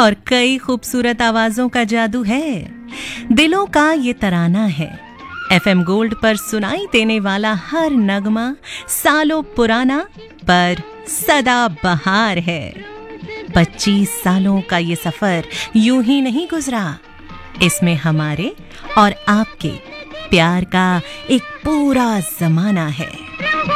और कई खूबसूरत आवाजों का जादू है। दिलों का ये तराना है। FM गोल्ड पर सुनाई देने वाला हर नगमा सालों पुराना पर सदा बहार है। 25 सालों का ये सफर यूं ही नहीं गुजरा। इसमें हमारे और आपके प्यार का एक पूरा जमाना है।